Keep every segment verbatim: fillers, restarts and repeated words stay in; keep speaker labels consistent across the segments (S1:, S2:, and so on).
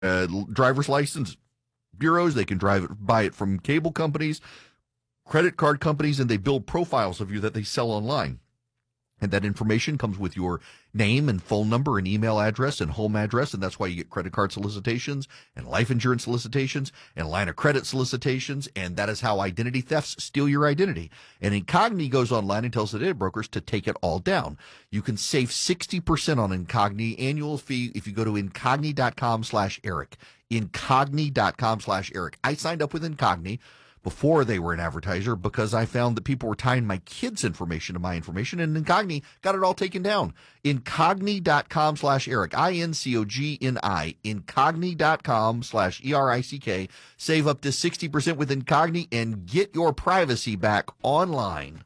S1: uh, driver's license bureaus. They can drive it, buy it from cable companies, credit card companies, and they build profiles of you that they sell online. And that information comes with your name and phone number and email address and home address, and that's why you get credit card solicitations and life insurance solicitations and line of credit solicitations, and that is how identity thefts steal your identity. And Incogni goes online and tells the data brokers to take it all down. You can save sixty percent on Incogni annual fee if you go to incogni.com slash Eric. Incogni.com slash Eric. I signed up with Incogni before they were an advertiser because I found that people were tying my kids' information to my information, and Incogni got it all taken down. Incogni.com slash Eric, I N C O G N I, incogni.com slash E R I C K. Save up to sixty percent with Incogni and get your privacy back online.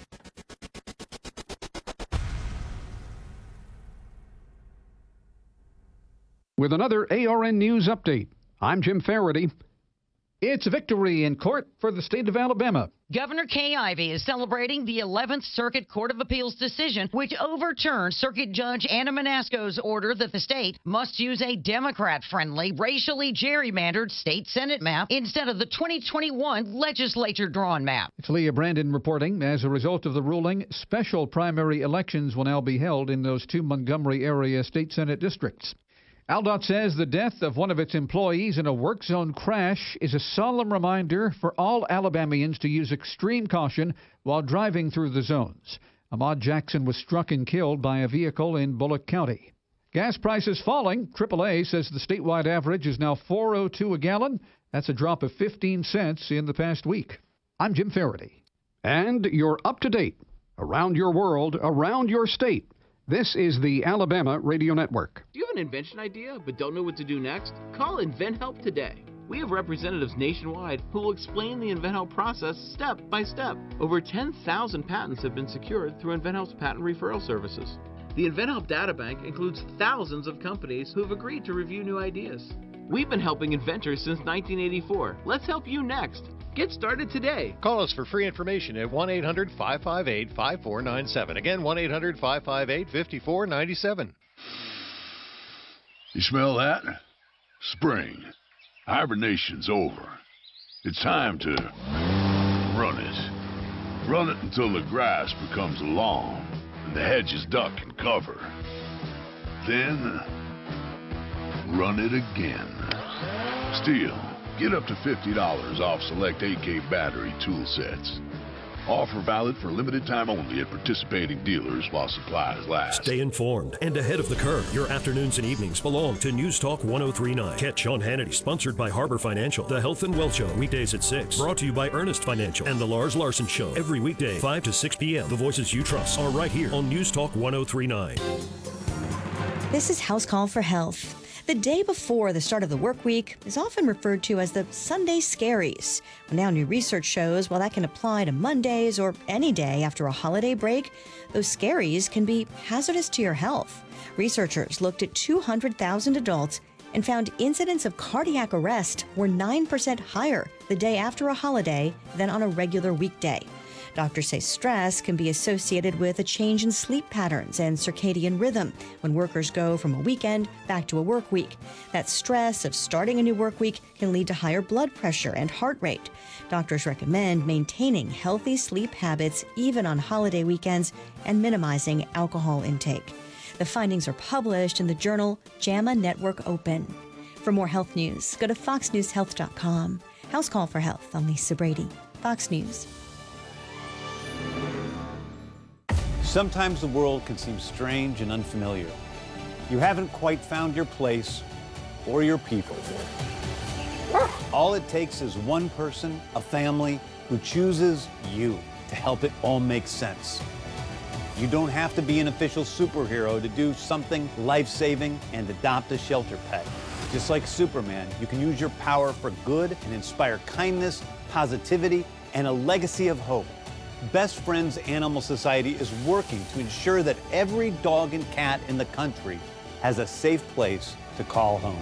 S2: With another A R N News update, I'm Jim Faraday. It's a victory in court for the state of Alabama.
S3: Governor Kay Ivey is celebrating the eleventh Circuit Court of Appeals decision, which overturned Circuit Judge Anna Manasco's order that the state must use a Democrat-friendly, racially gerrymandered state Senate map instead of the twenty twenty-one legislature-drawn map.
S2: It's Leah Brandon reporting. As a result of the ruling, special primary elections will now be held in those two Montgomery area state Senate districts. AlDOT says the death of one of its employees in a work zone crash is a solemn reminder for all Alabamians to use extreme caution while driving through the zones. Ahmad Jackson was struck and killed by a vehicle in Bullock County. Gas prices falling. triple A says the statewide average is now four oh two a gallon. That's a drop of fifteen cents in the past week. I'm Jim Faraday. And you're up to date. Around your world, around your state. This is the Alabama Radio Network.
S4: Do you have an invention idea but don't know what to do next? Call InventHelp today. We have representatives nationwide who will explain the InventHelp process step by step. Over ten thousand patents have been secured through InventHelp's patent referral services. The InventHelp databank includes thousands of companies who have agreed to review new ideas. We've been helping inventors since nineteen eighty-four. Let's help you next. Get started today.
S5: Call us for free information at one eight hundred five five eight five four nine seven. Again, one eight hundred five five eight five four nine seven.
S6: You smell that? Spring. Hibernation's over. It's time to run it. Run it until the grass becomes lawn and the hedges duck and cover. Then, run it again. Steel. Get up to fifty dollars off select A K battery tool sets. Offer valid for limited time only at participating dealers while supplies last.
S7: Stay informed and ahead of the curve. Your afternoons and evenings belong to News Talk one oh three point nine. Catch Sean Hannity, sponsored by Harbor Financial. The Health and Wealth Show, weekdays at six. Brought to you by Ernest Financial. And the Lars Larson Show, every weekday, five to six p.m. The voices you trust are right here on News Talk one oh three point nine.
S8: This is House Call for Health. The day before the start of the work week is often referred to as the Sunday Scaries. Well, now new research shows while that can apply to Mondays or any day after a holiday break, those scaries can be hazardous to your health. Researchers looked at two hundred thousand adults and found incidents of cardiac arrest were nine percent higher the day after a holiday than on a regular weekday. Doctors say stress can be associated with a change in sleep patterns and circadian rhythm when workers go from a weekend back to a work week. That stress of starting a new work week can lead to higher blood pressure and heart rate. Doctors recommend maintaining healthy sleep habits even on holiday weekends and minimizing alcohol intake. The findings are published in the journal JAMA Network Open. For more health news, go to fox news health dot com. House Call for Health. I'm Lisa Brady, Fox News.
S9: Sometimes the world can seem strange and unfamiliar. You haven't quite found your place or your people. All it takes is one person, a family, who chooses you to help it all make sense. You don't have to be an official superhero to do something life-saving and adopt a shelter pet. Just like Superman, you can use your power for good and inspire kindness, positivity, and a legacy of hope. Best Friends Animal Society is working to ensure that every dog and cat in the country has a safe place to call home.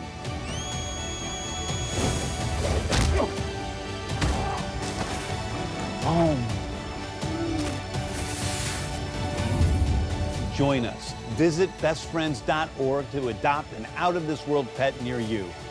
S9: Home. Join us. Visit best friends dot org to adopt an out-of-this-world pet near you.